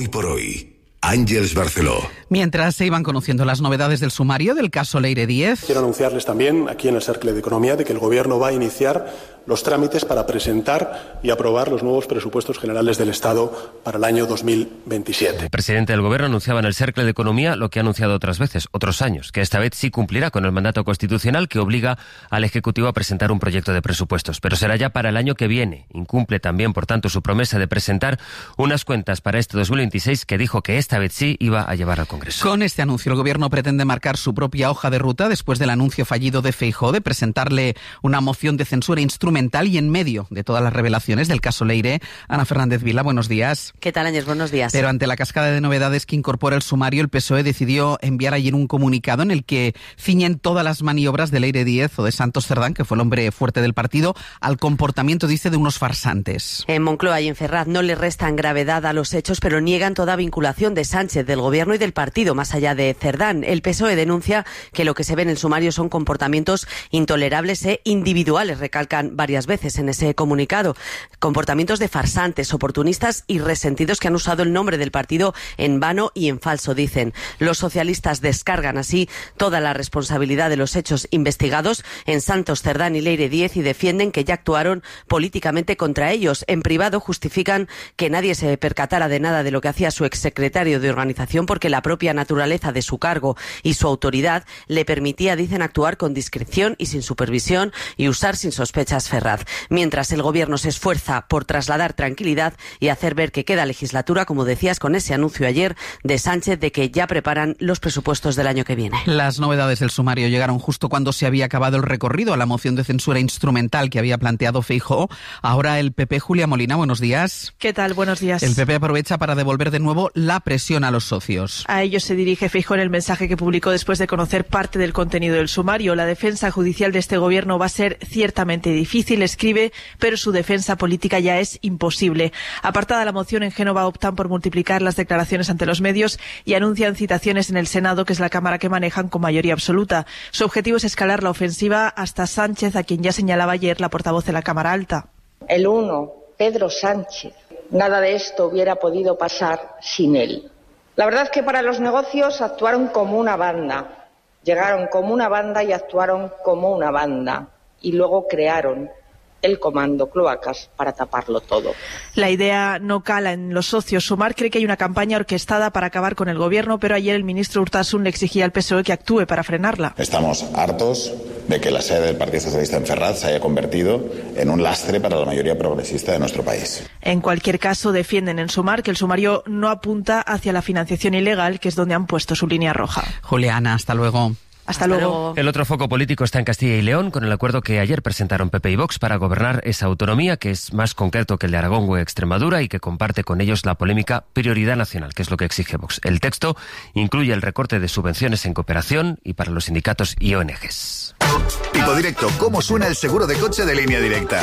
Hoy por hoy, Àngels Barceló. Mientras se iban conociendo las novedades del sumario del caso Leire Díez. Quiero anunciarles también aquí en el Cercle de Economía de que el Gobierno va a iniciar los trámites para presentar y aprobar los nuevos presupuestos generales del Estado para el año 2027. El presidente del Gobierno anunciaba en el Cercle de Economía lo que ha anunciado otras veces, otros años, que esta vez sí cumplirá con el mandato constitucional que obliga al Ejecutivo a presentar un proyecto de presupuestos, pero será ya para el año que viene. Incumple también, por tanto, su promesa de presentar unas cuentas para este 2026 que dijo que esta vez sí iba a llevar al Congreso. Con este anuncio, el Gobierno pretende marcar su propia hoja de ruta después del anuncio fallido de Feijóo de presentarle una moción de censura instrumental y en medio de todas las revelaciones del caso Leire. Ana Fernández Vila, buenos días. ¿Qué tal, Ángels? Buenos días. Pero ante la cascada de novedades que incorpora el sumario, el PSOE decidió enviar ayer un comunicado en el que ciñen todas las maniobras de Leire Díez o de Santos Cerdán, que fue el hombre fuerte del partido, al comportamiento, dice, de unos farsantes. En Moncloa y en Ferraz no le restan gravedad a los hechos, pero niegan toda vinculación de Sánchez, del Gobierno y del partido, más allá de Cerdán. El PSOE denuncia que lo que se ve en el sumario son comportamientos intolerables e individuales, recalcan varias veces en ese comunicado. Comportamientos de farsantes, oportunistas y resentidos que han usado el nombre del partido en vano y en falso, dicen. Los socialistas descargan así toda la responsabilidad de los hechos investigados en Santos Cerdán y Leire Díez y defienden que ya actuaron políticamente contra ellos. En privado justifican que nadie se percatara de nada de lo que hacía su exsecretario de organización porque la propia naturaleza de su cargo y su autoridad le permitía, dicen, actuar con discreción y sin supervisión y usar sin sospechas Ferraz. Mientras el Gobierno se esfuerza por trasladar tranquilidad y hacer ver que queda legislatura, como decías, con ese anuncio ayer de Sánchez de que ya preparan los presupuestos del año que viene. Las novedades del sumario llegaron justo cuando se había acabado el recorrido a la moción de censura instrumental que había planteado Feijóo. Ahora el PP, Julia Molina, buenos días. ¿Qué tal? Buenos días. El PP aprovecha para devolver de nuevo la presión a los socios. A ellos se dirige Feijóo en el mensaje que publicó después de conocer parte del contenido del sumario. La defensa judicial de este Gobierno va a ser ciertamente difícil, escribe, pero su defensa política ya es imposible. Apartada la moción, en Génova optan por multiplicar las declaraciones ante los medios y anuncian citaciones en el Senado, que es la Cámara que manejan con mayoría absoluta. Su objetivo es escalar la ofensiva hasta Sánchez, a quien ya señalaba ayer la portavoz de la Cámara Alta. El uno, Pedro Sánchez. Nada de esto hubiera podido pasar sin él. La verdad es que para los negocios actuaron como una banda. Llegaron como una banda y actuaron como una banda. Y luego crearon el comando Cloacas para taparlo todo. La idea no cala en los socios. Sumar cree que hay una campaña orquestada para acabar con el Gobierno, pero ayer el ministro Urtasun le exigía al PSOE que actúe para frenarla. Estamos hartos de que la sede del Partido Socialista en Ferraz se haya convertido en un lastre para la mayoría progresista de nuestro país. En cualquier caso, defienden en Sumar que el sumario no apunta hacia la financiación ilegal, que es donde han puesto su línea roja. Juliana, hasta luego. Hasta luego. El otro foco político está en Castilla y León, con el acuerdo que ayer presentaron PP y Vox para gobernar esa autonomía, que es más concreto que el de Aragón o Extremadura y que comparte con ellos la polémica prioridad nacional, que es lo que exige Vox. El texto incluye el recorte de subvenciones en cooperación y para los sindicatos y ONGs. Tipo directo, ¿cómo suena el seguro de coche de Línea Directa?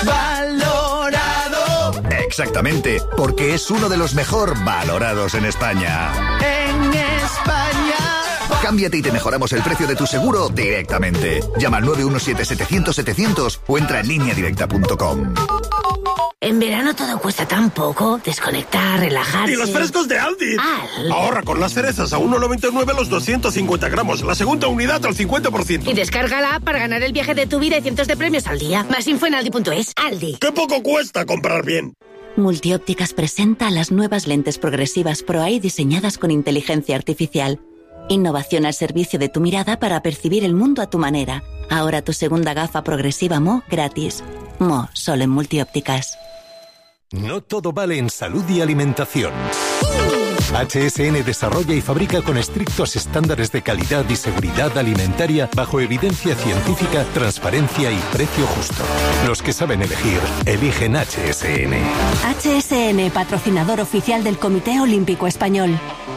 Valorado. Exactamente, porque es uno de los mejor valorados en España. En España. Cámbiate y te mejoramos el precio de tu seguro directamente. Llama al 917-700-700 o entra en lineadirecta.com. En verano todo cuesta tan poco. Desconectar, relajarse. ¡Y los frescos de Aldi! Ahorra con las cerezas a 1,99 los 250 gramos. La segunda unidad al 50%. Y descarga la app para ganar el viaje de tu vida y cientos de premios al día. Más info en aldi.es. Aldi. ¡Qué poco cuesta comprar bien! Multiópticas presenta las nuevas lentes progresivas Pro-Eye diseñadas con inteligencia artificial. Innovación al servicio de tu mirada para percibir el mundo a tu manera. Ahora tu segunda gafa progresiva Mo gratis. Mo, solo en Multiópticas. No todo vale en salud y alimentación. HSN desarrolla y fabrica con estrictos estándares de calidad y seguridad alimentaria bajo evidencia científica, transparencia y precio justo. Los que saben elegir, eligen HSN. HSN, patrocinador oficial del Comité Olímpico Español.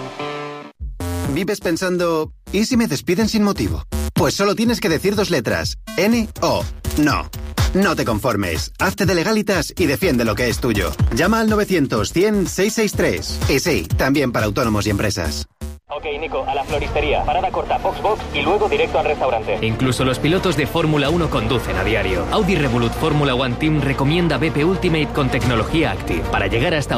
¿Vives pensando, ¿y si me despiden sin motivo? Pues solo tienes que decir 2 letras, N-O. No. No te conformes. Hazte de Legalitas y defiende lo que es tuyo. Llama al 900-100-663. Y sí, también para autónomos y empresas. Ok, Nico, a la floristería. Parada corta, box y luego directo al restaurante. Incluso los pilotos de Fórmula 1 conducen a diario. Audi Revolut Fórmula One Team recomienda BP Ultimate con tecnología Active para llegar hasta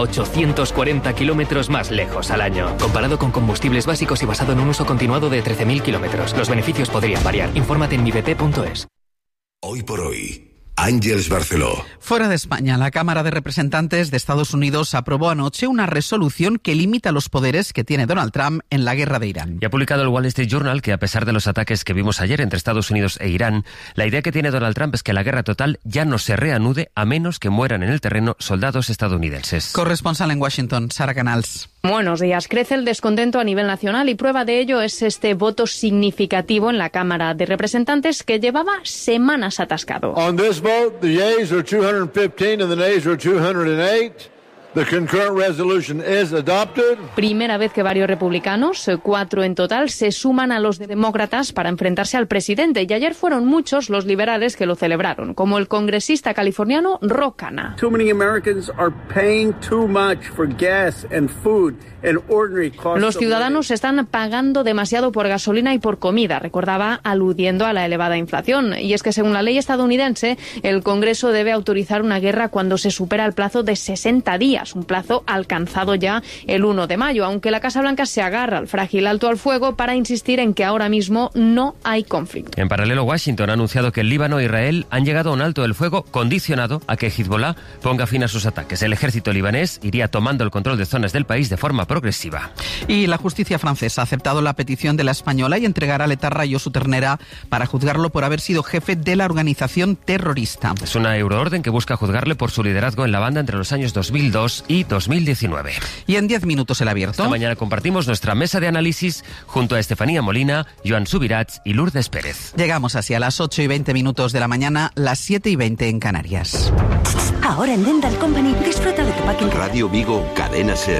840 kilómetros más lejos al año. Comparado con combustibles básicos y basado en un uso continuado de 13.000 kilómetros. Los beneficios podrían variar. Infórmate en mibp.es. Hoy por hoy, Ángeles Barceló. Fuera de España, la Cámara de Representantes de Estados Unidos aprobó anoche una resolución que limita los poderes que tiene Donald Trump en la guerra de Irán. Y ha publicado el Wall Street Journal que, a pesar de los ataques que vimos ayer entre Estados Unidos e Irán, la idea que tiene Donald Trump es que la guerra total ya no se reanude a menos que mueran en el terreno soldados estadounidenses. Corresponsal en Washington, Sara Canals. Buenos días. Crece el descontento a nivel nacional y prueba de ello es este voto significativo en la Cámara de Representantes que llevaba semanas atascado. On this vote, the yeas are 215 and the nays are 208. The concurrent resolution is adopted. Primera vez que varios republicanos, 4 en total, se suman a los demócratas para enfrentarse al presidente. Y ayer fueron muchos los liberales que lo celebraron, como el congresista californiano Ro Khanna. Too many Americans are paying too much for gas and food and ordinary costs. Los ciudadanos están pagando demasiado por gasolina y por comida, recordaba, aludiendo a la elevada inflación. Y es que según la ley estadounidense, el Congreso debe autorizar una guerra cuando se supera el plazo de 60 días. Un plazo alcanzado ya el 1 de mayo, aunque la Casa Blanca se agarra al frágil alto al fuego para insistir en que ahora mismo no hay conflicto. En paralelo, Washington ha anunciado que el Líbano e Israel han llegado a un alto del fuego condicionado a que Hezbollah ponga fin a sus ataques. El ejército libanés iría tomando el control de zonas del país de forma progresiva. Y la justicia francesa ha aceptado la petición de la española y entregará a l'État Josu Ternera para juzgarlo por haber sido jefe de la organización terrorista. Es una euroorden que busca juzgarle por su liderazgo en la banda entre los años 2002 y 2019. Y en 10 minutos el abierto. Esta mañana compartimos nuestra mesa de análisis junto a Estefanía Molina, Joan Subirats y Lourdes Pérez. Llegamos así a las 8:20 de la mañana, las 7:20 en Canarias. Ahora en Dental Company disfruta de tu packing. Radio Vigo, Cadena Ser,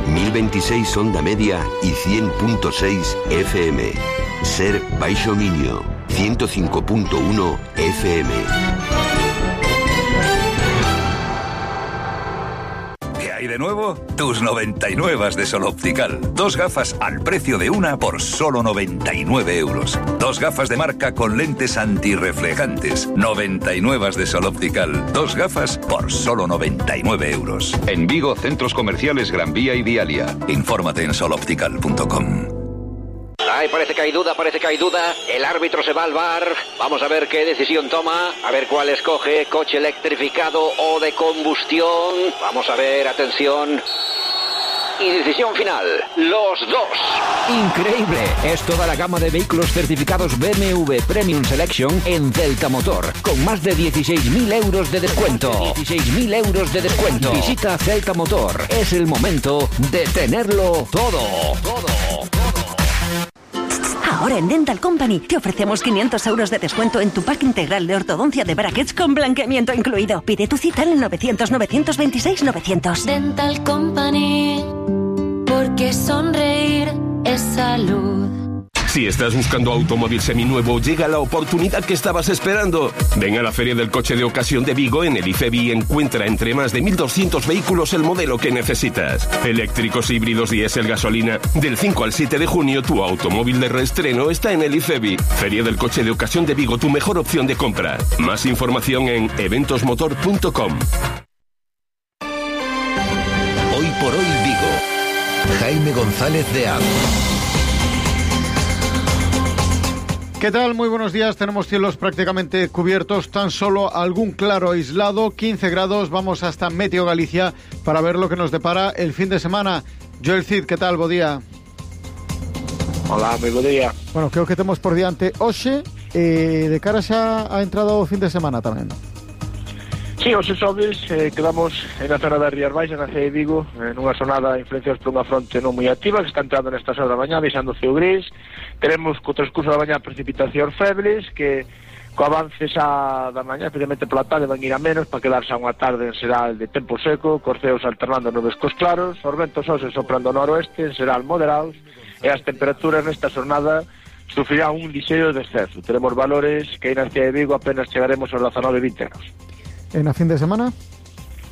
1026 onda media y 100.6 FM. Ser Baixo Minio, 105.1 FM. ¿Y de nuevo? Tus 99 de Sol Optical. 2 gafas al precio de una por solo 99 euros. 2 gafas de marca con lentes antirreflejantes. 99 de Sol Optical. 2 gafas por solo 99 euros. En Vigo, centros comerciales Gran Vía y Vialia. Infórmate en soloptical.com. Ay, parece que hay duda. El árbitro se va al VAR. Vamos a ver qué decisión toma. A ver cuál escoge. Coche electrificado o de combustión. Vamos a ver, atención. Y decisión final. Los dos. Increíble. Es toda la gama de vehículos certificados BMW Premium Selection en Celta Motor. Con más de 16.000 euros de descuento. 16.000 euros de descuento. Visita Celta Motor. Es el momento de tenerlo todo. Ahora en Dental Company te ofrecemos 500 euros de descuento en tu pack integral de ortodoncia de brackets con blanqueamiento incluido. Pide tu cita en el 900-926-900. Dental Company, porque sonreír es salud. Si estás buscando automóvil seminuevo, llega la oportunidad que estabas esperando. Ven a la Feria del Coche de Ocasión de Vigo en el IFEBI y encuentra entre más de 1.200 vehículos el modelo que necesitas. Eléctricos, híbridos, diésel, gasolina. Del 5 al 7 de junio, tu automóvil de reestreno está en el IFEBI. Feria del Coche de Ocasión de Vigo, tu mejor opción de compra. Más información en eventosmotor.com. Hoy por hoy Vigo. Jaime González de Aro. ¿Qué tal? Muy buenos días. Tenemos cielos prácticamente cubiertos, tan solo algún claro aislado, 15 grados. Vamos hasta Meteo Galicia para ver lo que nos depara el fin de semana. Joel Cid, ¿qué tal? Bo día. Hola, moi bo día. Bueno, creo que temos por diante hoxe, de cara xa a entrada o fin de semana tamén. Sí, hoxe xoves quedamos na zona das Rías Baixas, na cidade de Vigo, nunha sonada influenciados por unha fronte non moi activa que está entrando nesta hora da mañá, deixando o ceo gris. Teremos co transcurso da mañá precipitacións febles que co avance xa da mañá, especialmente pola tarde, van ir a menos para quedarse a unha tarde en xeral de tempo seco, cos ceos alternando nubes cos claros, os ventos hoxe soprando noroeste, en xeral moderados, e as temperaturas nesta jornada sufrirán un lixeiro descenso. Teremos valores que aí na cidade de Vigo apenas chegaremos aos 19-20 graus. En a fin de semana?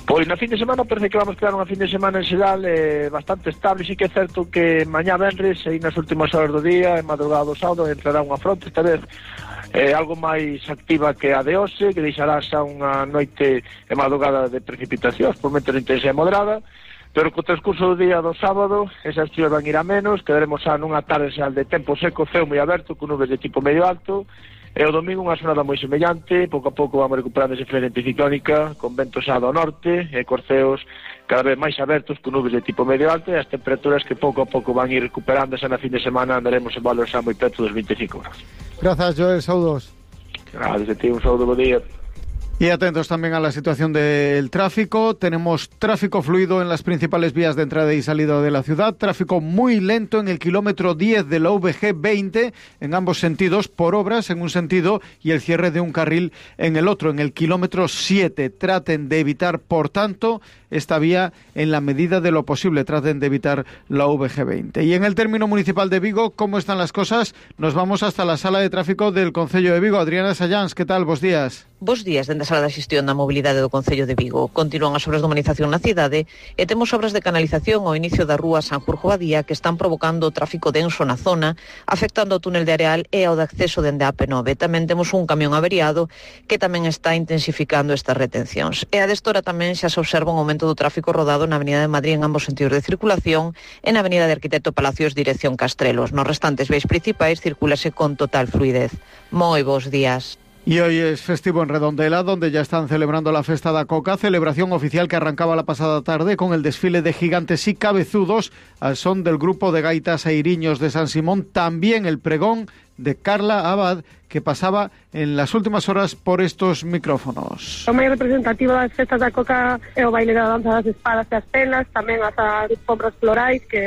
Pois na fin de semana parece que vamos quedar unha fin de semana en xeral bastante estable. Sí que é certo que mañá venres e nas últimas horas do día, en madrugada do sábado, entrará unha fronte, esta vez algo máis activa que a de hoxe, que deixará xa unha noite e madrugada de precipitacións, por momentos intensa e moderada, pero co transcurso do día do sábado esas chuvas van ir a menos, quedaremos xa nunha tarde xa de tempo seco, ceo moi aberto, con nubes de tipo medio alto. E o domingo unha xornada moi semellante, pouco a pouco vamos recuperando esa frente anticiclónica, con ventos xa do norte e corceos cada vez máis abertos, con nubes de tipo medio alto, e as temperaturas que pouco a pouco van ir recuperando, xa na fin de semana andaremos en valores xa moi preto dos 25 grados. Gracias, Joel, saúdos. Gracias a ti, un saúdo, bo día. Y atentos también a la situación del tráfico. Tenemos tráfico fluido en las principales vías de entrada y salida de la ciudad. Tráfico muy lento en el kilómetro 10 de la VG 20 en ambos sentidos, por obras en un sentido y el cierre de un carril en el otro, en el kilómetro 7. Traten de evitar, por tanto, esta vía en la medida de lo posible. Traten de evitar la VG 20. Y en el término municipal de Vigo, ¿cómo están las cosas? Nos vamos hasta la sala de tráfico del Concello de Vigo. Adriana Sayans, ¿qué tal? Bos días. Bos días, dende a Sala de Xestión da Mobilidade do Concello de Vigo. Continúan as obras de humanización na cidade e temos obras de canalización ao inicio da rúa Sanjurjo Badía que están provocando tráfico denso na zona, afectando o túnel de Areal e ao de acceso dende a AP9. Tamén temos un camión averiado que tamén está intensificando estas retencións. E a destora tamén xa se observa un aumento do tráfico rodado na Avenida de Madrid en ambos sentidos de circulación e na Avenida de Arquitecto Palacios dirección Castrelos. Nos restantes vías principais circúlase con total fluidez. Moi bons días. Y hoy es festivo en Redondela, donde ya están celebrando la Festa da Coca, celebración oficial que arrancaba la pasada tarde con el desfile de gigantes y cabezudos al son del grupo de gaitas e iriños de San Simón, también el pregón de Carla Abad, que pasaba en las últimas horas por estos micrófonos. O máis representativo das festas da Coca é o baile da danza das espadas e as penas, tamén as alfombras florais que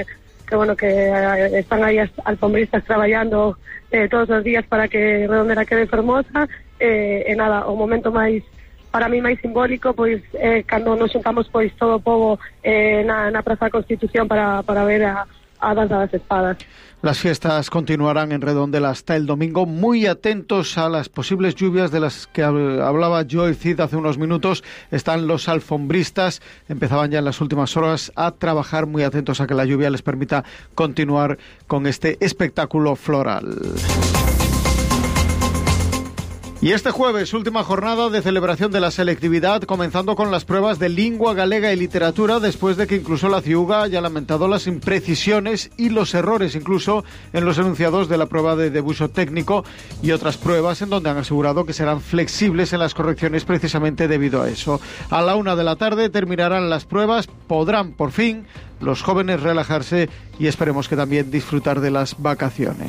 están aí as alfombristas traballando todos os días para que Redondela quede fermosa. E nada, o momento máis para mí máis simbólico pois cando nos xuntamos pois todo o pobo na Praza da Constitución para ver a danza das espadas. Las fiestas continuarán en Redondela hasta el domingo. Muy atentos a las posibles lluvias de las que hablaba Joel Cid hace unos minutos. Están los alfombristas, empezaban ya en las últimas horas a trabajar, muy atentos a que la lluvia les permita continuar con este espectáculo floral. Y este jueves, última jornada de celebración de la selectividad, comenzando con las pruebas de lengua galega y literatura, después de que incluso la CIUGA haya lamentado las imprecisiones y los errores incluso en los enunciados de la prueba de debuxo técnico y otras pruebas en donde han asegurado que serán flexibles en las correcciones precisamente debido a eso. A la 1 de la tarde terminarán las pruebas, podrán por fin los jóvenes relajarse y esperemos que también disfrutar de las vacaciones.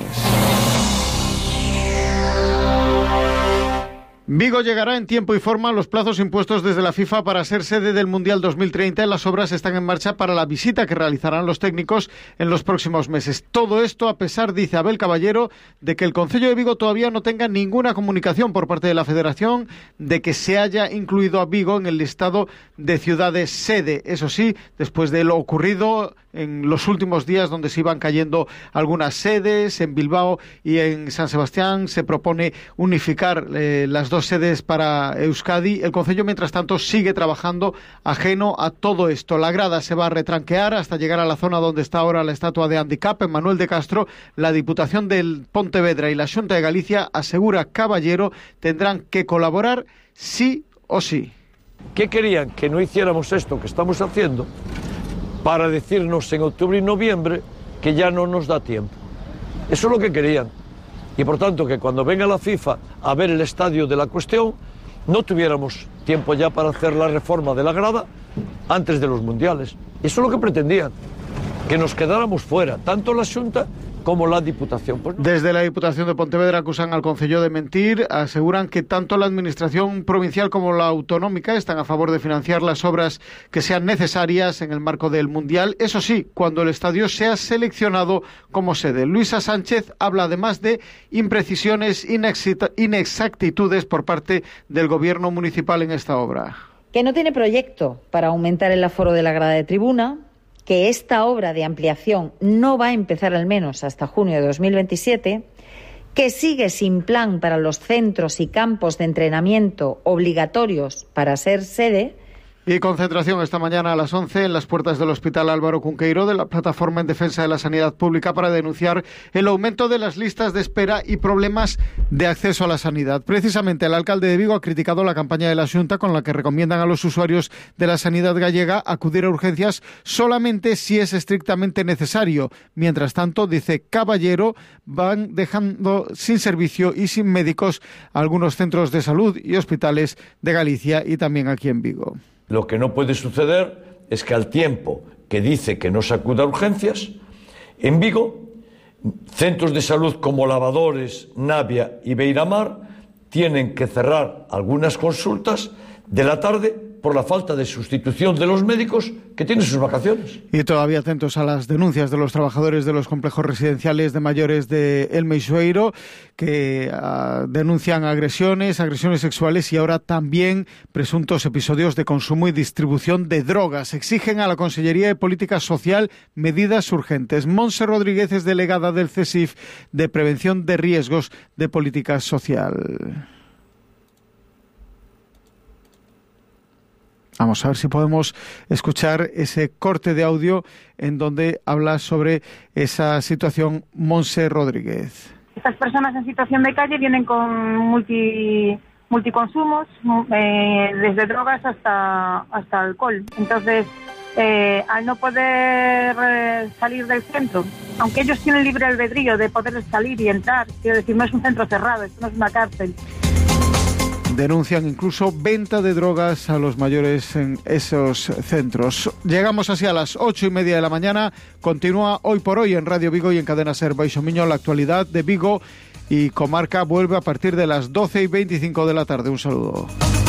Vigo llegará en tiempo y forma a los plazos impuestos desde la FIFA para ser sede del Mundial 2030 y las obras están en marcha para la visita que realizarán los técnicos en los próximos meses. Todo esto a pesar, dice Abel Caballero, de que el Concello de Vigo todavía no tenga ninguna comunicación por parte de la Federación de que se haya incluido a Vigo en el listado de ciudades sede. Eso sí, después de lo ocurrido en los últimos días donde se iban cayendo algunas sedes, en Bilbao y en San Sebastián se propone unificar las dos sedes para Euskadi. El Concello, mientras tanto, sigue trabajando ajeno a todo esto. La grada se va a retranquear hasta llegar a la zona donde está ahora la estatua de Handicap, en Manuel de Castro. La Diputación del Pontevedra y la Xunta de Galicia, asegura Caballero, tendrán que colaborar sí o sí. ¿Qué querían? Que no hiciéramos esto que estamos haciendo para decirnos en octubre y noviembre que ya no nos da tiempo. Eso es lo que querían. Y por tanto que cuando venga la FIFA a ver el estadio de la cuestión, no tuviéramos tiempo ya para hacer la reforma de la grada antes de los mundiales. Eso es lo que pretendían, que nos quedáramos fuera, tanto la Xunta como la Diputación. Pues no. Desde la Diputación de Pontevedra acusan al Concello de mentir, aseguran que tanto la Administración provincial como la autonómica están a favor de financiar las obras que sean necesarias en el marco del Mundial, eso sí, cuando el estadio sea seleccionado como sede. Luisa Sánchez habla además de imprecisiones, inexactitudes por parte del Gobierno municipal en esta obra. Que no tiene proyecto para aumentar el aforo de la grada de tribuna, que esta obra de ampliación no va a empezar al menos hasta junio de 2027, que sigue sin plan para los centros y campos de entrenamiento obligatorios para ser sede Y concentración esta mañana a las 11 en las puertas del Hospital Álvaro Cunqueiro de la Plataforma en Defensa de la Sanidad Pública para denunciar el aumento de las listas de espera y problemas de acceso a la sanidad. Precisamente el alcalde de Vigo ha criticado la campaña de la Xunta con la que recomiendan a los usuarios de la sanidad gallega acudir a urgencias solamente si es estrictamente necesario. Mientras tanto, dice Caballero, van dejando sin servicio y sin médicos algunos centros de salud y hospitales de Galicia y también aquí en Vigo. Lo que no puede suceder es que al tiempo que dice que no se acuda a urgencias, en Vigo, centros de salud como Lavadores, Navia y Beiramar tienen que cerrar algunas consultas de la tarde por la falta de sustitución de los médicos que tienen sus vacaciones. Y todavía atentos a las denuncias de los trabajadores de los complejos residenciales de mayores de El Meixoeiro, que denuncian agresiones sexuales y ahora también presuntos episodios de consumo y distribución de drogas. Exigen a la Consellería de Política Social medidas urgentes. Montse Rodríguez es delegada del CSIF de Prevención de Riesgos de Política Social. Vamos a ver si podemos escuchar ese corte de audio en donde habla sobre esa situación Montse Rodríguez. Estas personas en situación de calle vienen con multiconsumos, desde drogas hasta alcohol. Entonces, al no poder salir del centro, aunque ellos tienen libre albedrío de poder salir y entrar, quiero decir, no es un centro cerrado, esto no es una cárcel. Denuncian incluso venta de drogas a los mayores en esos centros. Llegamos así a las 8:30 de la mañana. Continúa Hoy por Hoy en Radio Vigo y en Cadena Ser Baixo Miño. La actualidad de Vigo y comarca vuelve a partir de las 12:25 de la tarde. Un saludo.